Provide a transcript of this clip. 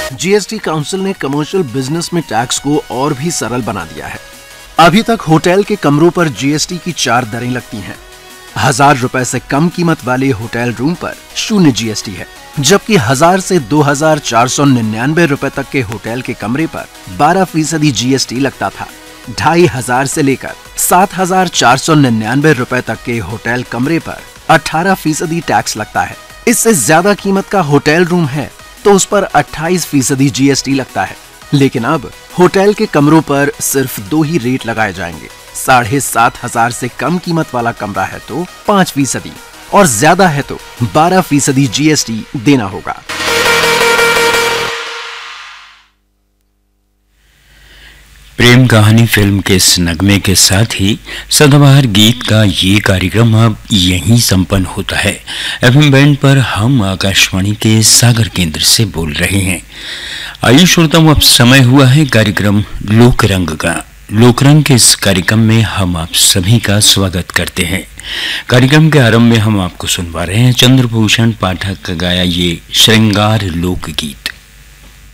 GST council ने commercial business में tax को और भी सरल बना दिया है। अभी तक होटल के कमरों पर जीएसटी की 4 दरें लगती हैं। 1000 रुपए से कम कीमत वाले होटल रूम पर 0 जीएसटी है, जबकि 1000 से 2499 रुपए तक के होटल के कमरे पर 12% जीएसटी लगता था। 2500 से लेकर 7499 रुपए तक के होटल कमरे पर 18% टैक्स लगता है। इससे ज्यादा कीमत का होटल रूम है तो उस पर 28% जीएसटी लगता है। लेकिन अब होटल के कमरों पर सिर्फ 2 ही रेट लगाए जाएंगे। 7500 से कम कीमत वाला कमरा है तो 5% और ज्यादा है तो 12% जीएसटी देना होगा। प्रेम कहानी फिल्म के इस नगमे के साथ ही सदाबहार गीत का ये कार्यक्रम अब यहीं संपन्न होता है। एफएम बैंड पर हम आकाशवाणी के सागर केंद्र से बोल रहे हैं। आइए श्रोताओं, अब समय हुआ है कार्यक्रम लोकरंग का। लोकरंग के इस कार्यक्रम में हम आप सभी का स्वागत करते हैं। कार्यक्रम के आरंभ में हम आपको सुनवा रहे हैं चंद्रभूषण पाठक का गाया ये श्रृंगार लोकगीत।